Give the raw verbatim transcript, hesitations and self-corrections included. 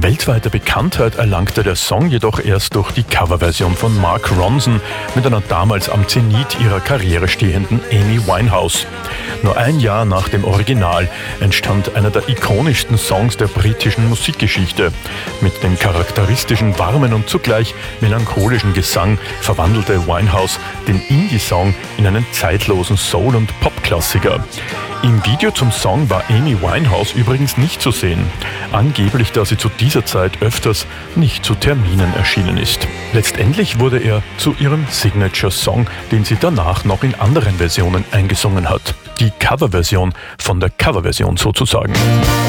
Weltweite Bekanntheit erlangte der Song jedoch erst durch die Coverversion von Mark Ronson mit einer damals am Zenit ihrer Karriere stehenden Amy Winehouse. Nur ein Jahr nach dem Original entstand einer der ikonischsten Songs der britischen Musikgeschichte. Mit dem charakteristischen, warmen und zugleich melancholischen Gesang verwandelte Winehouse den Indie-Song in einen zeitlosen Soul- und Pop-Klassiker. Im Video zum Song war Amy Winehouse übrigens nicht zu sehen, angeblich da sie zu dieser Zeit öfters nicht zu Terminen erschienen ist. Letztendlich wurde er zu ihrem Signature-Song, den sie danach noch in anderen Versionen eingesungen hat. Die Coverversion von der Coverversion sozusagen.